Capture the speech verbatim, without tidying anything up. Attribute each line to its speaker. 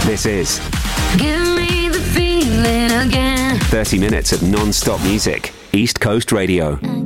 Speaker 1: This is
Speaker 2: Give me the feeling again.
Speaker 1: thirty minutes of non-stop music. East Coast Radio.